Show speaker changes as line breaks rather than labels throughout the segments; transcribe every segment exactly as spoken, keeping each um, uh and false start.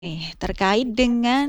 Nih, terkait dengan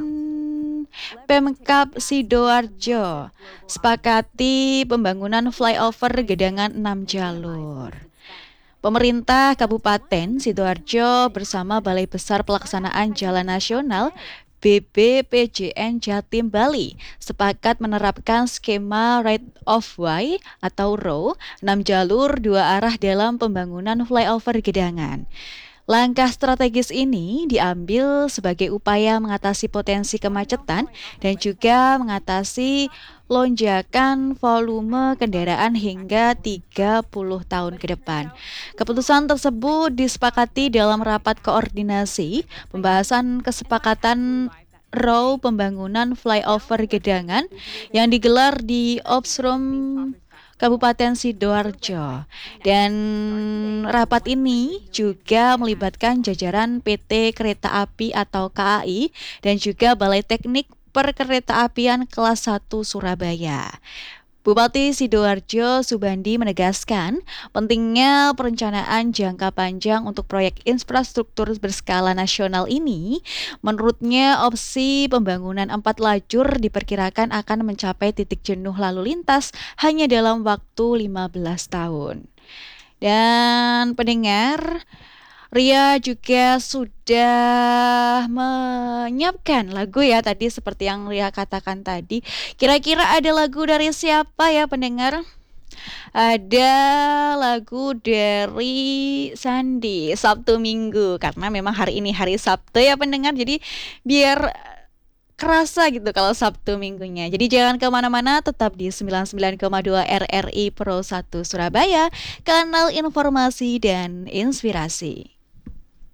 Pemkab Sidoarjo sepakati pembangunan flyover Gedangan enam jalur. Pemerintah Kabupaten Sidoarjo bersama Balai Besar Pelaksanaan Jalan Nasional B B P J N Jatim Bali sepakat menerapkan skema right of way atau R O W enam jalur dua arah dalam pembangunan flyover Gedangan. Langkah strategis ini diambil sebagai upaya mengatasi potensi kemacetan dan juga mengatasi lonjakan volume kendaraan hingga tiga puluh tahun ke depan. Keputusan tersebut disepakati dalam rapat koordinasi pembahasan kesepakatan R O W pembangunan flyover Gedangan yang digelar di Opsrum Kabupaten Sidoarjo. Dan rapat ini juga melibatkan jajaran P T Kereta Api atau K A I dan juga Balai Teknik Perkeretaapian Kelas satu Surabaya. Bupati Sidoarjo Subandi menegaskan pentingnya perencanaan jangka panjang untuk proyek infrastruktur berskala nasional ini. Menurutnya, opsi pembangunan empat lajur diperkirakan akan mencapai titik jenuh lalu lintas hanya dalam waktu lima belas tahun. Dan pendengar, Ria juga sudah menyiapkan lagu ya tadi seperti yang Ria katakan tadi. Kira-kira ada lagu dari siapa ya pendengar? Ada lagu dari Sandi, Sabtu Minggu. Karena memang hari ini hari Sabtu ya pendengar. Jadi biar kerasa gitu kalau Sabtu Minggunya. Jadi jangan kemana-mana, tetap di sembilan puluh sembilan koma dua R R I Pro satu Surabaya, kanal informasi dan inspirasi.